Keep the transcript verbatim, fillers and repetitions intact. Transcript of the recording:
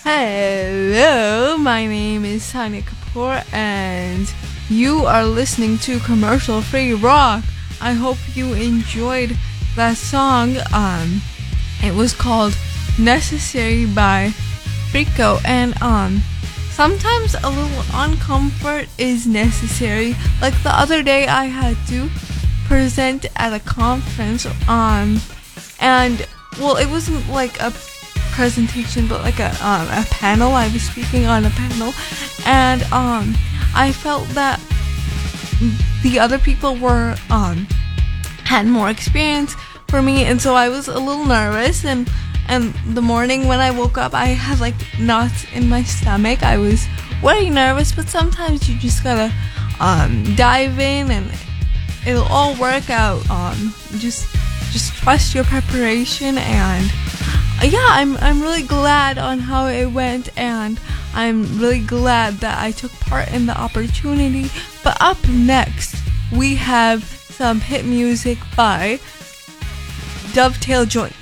Hello, my name is Tanya Kapoor, and you are listening to Commercial Free Rock. I hope you enjoyed that song. Um, it was called Necessary by Rico, and um, sometimes a little uncomfort is necessary. Like the other day, I had to present at a conference, um, and well, it wasn't like a presentation, but like a um, a panel. I was speaking on a panel, and um, I felt that the other people were um had more experience for me, and so I was a little nervous. And and the morning when I woke up, I had like knots in my stomach. I was very nervous, but sometimes you just gotta um dive in, and it'll all work out. Um, just just trust your preparation, and yeah, I'm I'm really glad on how it went, and I'm really glad that I took part in the opportunity. But up next, we have some hit music by Dovetail Joint.